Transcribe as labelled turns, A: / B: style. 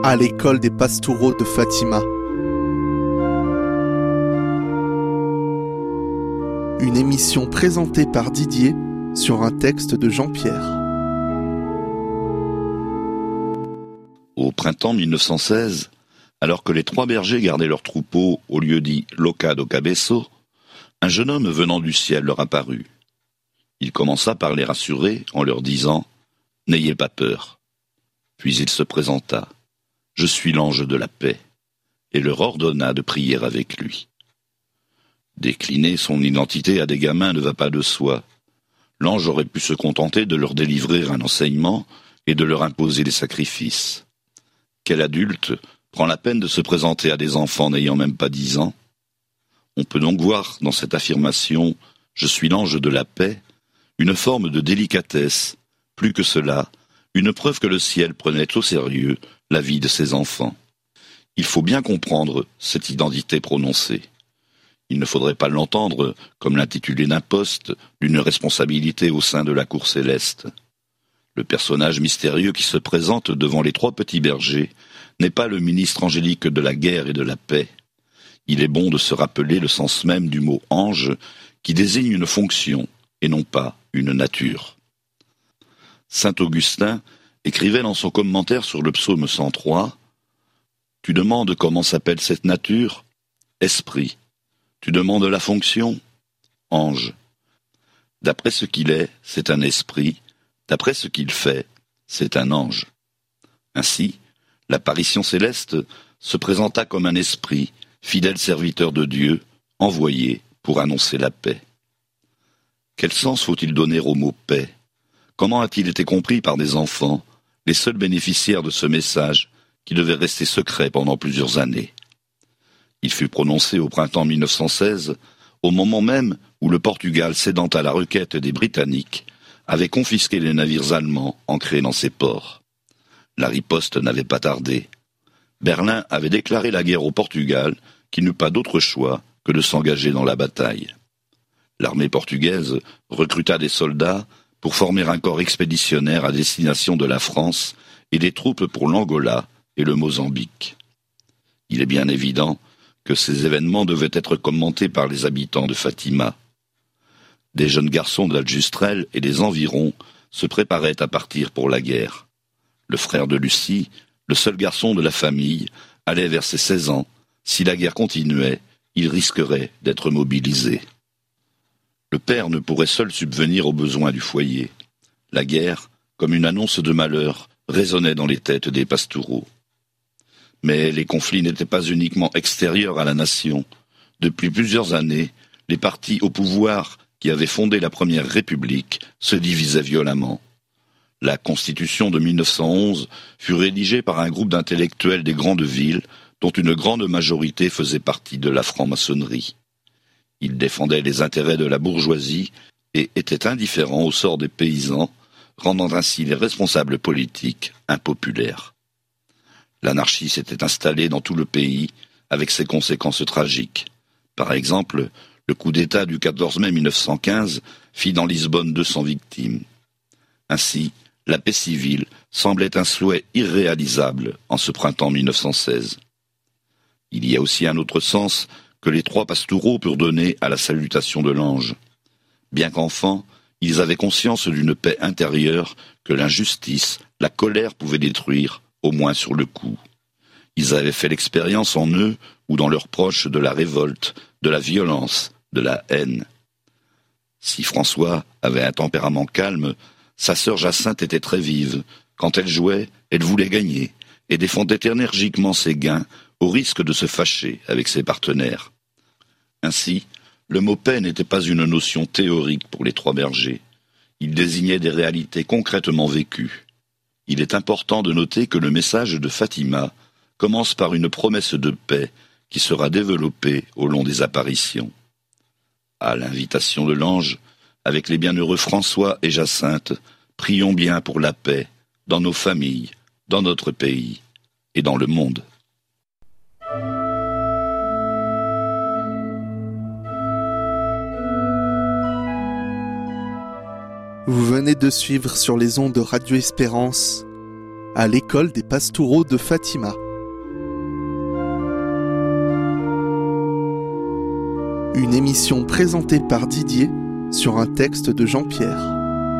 A: à l'école des Pastoureaux de Fatima. Une émission présentée par Didier sur un texte de Jean-Pierre.
B: Au printemps 1916, alors que les trois bergers gardaient leur troupeau au lieu dit Loca do Cabeço, un jeune homme venant du ciel leur apparut. Il commença par les rassurer en leur disant « N'ayez pas peur ». Puis il se présenta « Je suis l'ange de la paix » et leur ordonna de prier avec lui. Décliner son identité à des gamins ne va pas de soi. L'ange aurait pu se contenter de leur délivrer un enseignement et de leur imposer des sacrifices. Quel adulte prend la peine de se présenter à des enfants n'ayant même pas 10 ans ? On peut donc voir dans cette affirmation « Je suis l'ange de la paix » une forme de délicatesse, plus que cela, une preuve que le ciel prenait au sérieux la vie de ses enfants. Il faut bien comprendre cette identité prononcée. Il ne faudrait pas l'entendre comme l'intitulé d'un poste, d'une responsabilité au sein de la cour céleste. Le personnage mystérieux qui se présente devant les trois petits bergers n'est pas le ministre angélique de la guerre et de la paix. Il est bon de se rappeler le sens même du mot « ange » qui désigne une fonction et non pas une nature. Saint Augustin écrivait dans son commentaire sur le psaume 103 « Tu demandes comment s'appelle cette nature ? Esprit. Tu demandes la fonction ? Ange. D'après ce qu'il est, c'est un esprit. D'après ce qu'il fait, c'est un ange. » Ainsi, l'apparition céleste se présenta comme un esprit, fidèle serviteur de Dieu, envoyé pour annoncer la paix. Quel sens faut-il donner au mot « paix » ? Comment a-t-il été compris par des enfants, les seuls bénéficiaires de ce message qui devait rester secret pendant plusieurs années ? Il fut prononcé au printemps 1916, au moment même où le Portugal, cédant à la requête des Britanniques, avait confisqué les navires allemands ancrés dans ses ports. La riposte n'avait pas tardé. Berlin avait déclaré la guerre au Portugal, qui n'eut pas d'autre choix que de s'engager dans la bataille. L'armée portugaise recruta des soldats pour former un corps expéditionnaire à destination de la France et des troupes pour l'Angola et le Mozambique. Il est bien évident que ces événements devaient être commentés par les habitants de Fatima. Des jeunes garçons d'Aljustrel et des environs se préparaient à partir pour la guerre. Le frère de Lucie, le seul garçon de la famille, allait vers ses 16 ans. Si la guerre continuait, il risquerait d'être mobilisé. Le père ne pourrait seul subvenir aux besoins du foyer. La guerre, comme une annonce de malheur, résonnait dans les têtes des Pastoureaux. Mais les conflits n'étaient pas uniquement extérieurs à la nation. Depuis plusieurs années, les partis au pouvoir qui avaient fondé la Première République se divisaient violemment. La Constitution de 1911 fut rédigée par un groupe d'intellectuels des grandes villes, dont une grande majorité faisait partie de la franc-maçonnerie. Ils défendaient les intérêts de la bourgeoisie et étaient indifférents au sort des paysans, rendant ainsi les responsables politiques impopulaires. L'anarchie s'était installée dans tout le pays, avec ses conséquences tragiques. Par exemple, le coup d'État du 14 mai 1915 fit dans Lisbonne 200 victimes. Ainsi, la paix civile semblait un souhait irréalisable en ce printemps 1916. Il y a aussi un autre sens que les trois Pastoureaux purent donner à la salutation de l'ange. Bien qu'enfants, ils avaient conscience d'une paix intérieure que l'injustice, la colère pouvaient détruire, au moins sur le coup. Ils avaient fait l'expérience en eux ou dans leurs proches de la révolte, de la violence, de la haine. Si François avait un tempérament calme, sa sœur Jacinthe était très vive. Quand elle jouait, elle voulait gagner et défendait énergiquement ses gains au risque de se fâcher avec ses partenaires. Ainsi, le mot paix n'était pas une notion théorique pour les trois bergers. Il désignait des réalités concrètement vécues. Il est important de noter que le message de Fatima commence par une promesse de paix qui sera développée au long des apparitions. À l'invitation de l'ange, avec les bienheureux François et Jacinthe, prions bien pour la paix dans nos familles, dans notre pays et dans le monde.
A: Vous venez de suivre sur les ondes de Radio Espérance à l'école des Pastoureaux de Fatima. Une émission présentée par Didier sur un texte de Jean-Pierre.